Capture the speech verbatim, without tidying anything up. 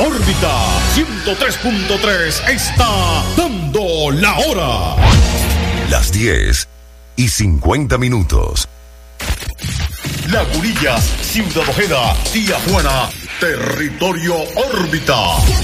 Órbita ciento tres punto tres está dando la hora. Las diez y cincuenta minutos. Lagunillas, Ciudad Ojeda, Tía Juana, territorio órbita.